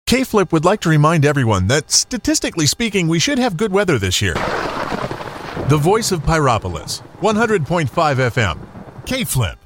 K-Flip would like to remind everyone that, statistically speaking, we should have good weather this year. The voice of Pyropolis, 100.5 FM. K-Flip.